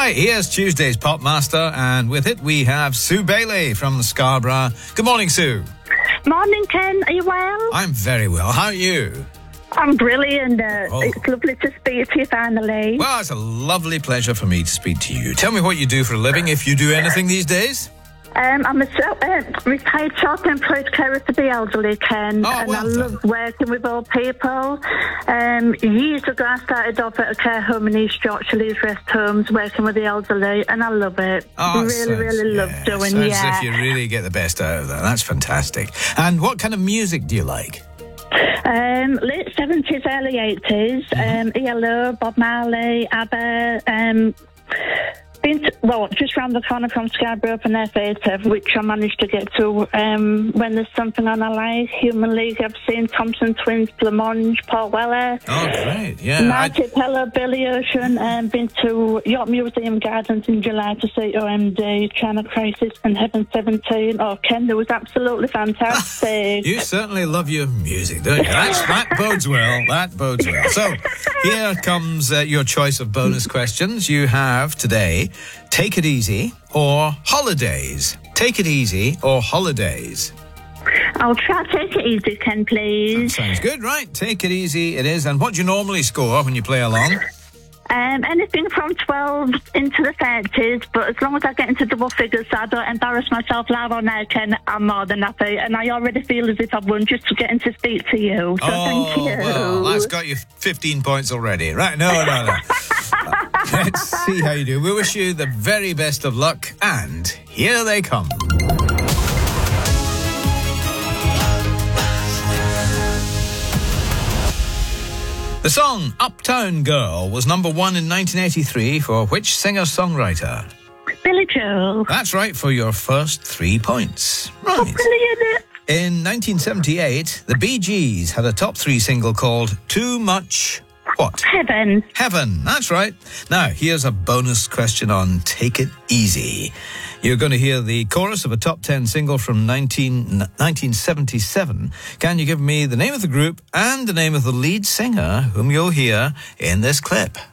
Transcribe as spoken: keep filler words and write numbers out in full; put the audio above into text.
Right, here's Tuesday's Pop Master, and with it we have Sue Bailey from Scarborough. Good morning, Sue. Morning, Ken. Are you well? I'm very well. How are you? I'm brilliant. Uh, Oh. It's lovely to speak to you finally. Well, it's a lovely pleasure for me to speak to you. Tell me what you do for a living, if you do anything these days. Um, I'm a so- uh, retired self-employed carer for the elderly, Ken, Oh, and well I love working with old people. Um, years ago, I started off at a care home in East Yorkshire, Leeds Rest Homes, working with the elderly, and I love it. Oh, it really, sounds- really yeah, love doing sounds yeah. as if you really get the best out of that. That's fantastic. And what kind of music do you like? Um, late seventies, early eighties, Mm-hmm. um, E L O, Bob Marley, ABBA, um, been to, well, just round the corner from Scarborough and F eighty, which I managed to get to um, when there's something on I like. Human League, I've seen Thompson Twins, Blancmange, Paul Weller, Oh, great. Yeah. Marty I- Pello, Billy Ocean, and been to York Museum Gardens in July to see O M D, China Crisis, and Heaven seventeen. Oh, Ken, that was absolutely fantastic. You certainly love your music, don't you? That's, that bodes well. That bodes well. So, here comes uh, your choice of bonus questions. You have today, Take It Easy or Holidays. Take It Easy or Holidays. I'll try to take it easy, Ken, please. Sounds good, right? Take It Easy it is. And what do you normally score when you play along? Um, anything from twelve into the thirties, but as long as I get into double figures so I don't embarrass myself live on air, Ken, I'm more than happy. And I already feel as if I've won just for getting to speak to you. So oh, thank you. well, that's got you fifteen points already. Right, no, no, no. Let's see how you do. We wish you the very best of luck, and here they come. The song Uptown Girl was number one in nineteen eighty-three for which singer-songwriter? Billy Joel. That's right, for your first three points. Oh, Right. brilliant. In nineteen seventy-eight, the Bee Gees had a top three single called Too Much What? Heaven. Heaven. That's right. Now, here's a bonus question on Take It Easy. You're going to hear the chorus of a top ten single from nineteen, nineteen seventy-seven. Can you give me the name of the group and the name of the lead singer whom you'll hear in this clip?